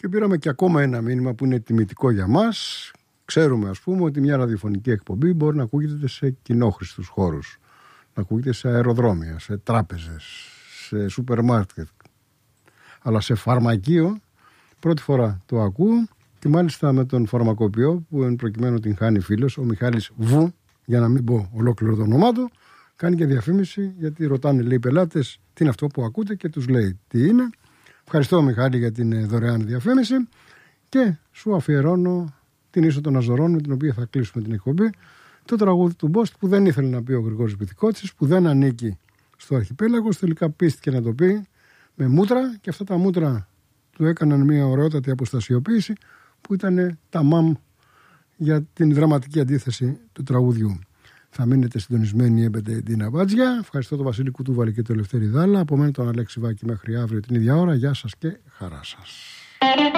Και πήραμε και ακόμα ένα μήνυμα που είναι τιμητικό για μας. Ξέρουμε, ας πούμε, ότι μια ραδιοφωνική εκπομπή μπορεί να ακούγεται σε κοινόχρηστους χώρους, να ακούγεται σε αεροδρόμια, σε τράπεζες, σε σούπερ μάρκετ. Αλλά σε φαρμακείο πρώτη φορά το ακούω, και μάλιστα με τον φαρμακοποιό που εν προκειμένου την χάνει φίλος, ο Μιχάλης Βου, για να μην πω ολόκληρο το όνομά του, κάνει και διαφήμιση, γιατί ρωτάνε, λέει, οι πελάτες τι είναι αυτό που ακούτε, και τους λέει τι είναι. Ευχαριστώ, Μιχάλη, για την δωρεάν διαφήμιση, και σου αφιερώνω την Ίσο των Αζωρών, με την οποία θα κλείσουμε την εκπομπή, το τραγούδι του Μπόστ που δεν ήθελε να πει ο Γρηγόρης Πυθικότσης, που δεν ανήκει στο αρχιπέλαγος, τελικά πίστηκε να το πει με μούτρα, και αυτά τα μούτρα του έκαναν μια ωραιότατη αποστασιοποίηση που ήταν τα μαμ για την δραματική αντίθεση του τραγουδιού. Θα μείνετε συντονισμένοι, έμπαιντε την Αβάτζια. Ευχαριστώ τον Βασίλη Κουτούβαλη και τον Ελευθέρη Δάλα. Από μένα τον Αλέξη Βάκη, μέχρι αύριο την ίδια ώρα. Γεια σας και χαρά σας.